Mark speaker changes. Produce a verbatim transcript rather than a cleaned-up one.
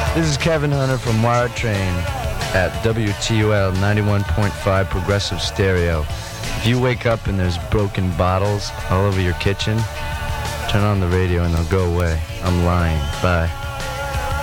Speaker 1: This is Kevin Hunter from Wired Train at W T U L ninety-one point five Progressive Stereo. If you wake up and there's broken bottles all over your kitchen, turn on the radio and they'll go away. I'm lying. Bye.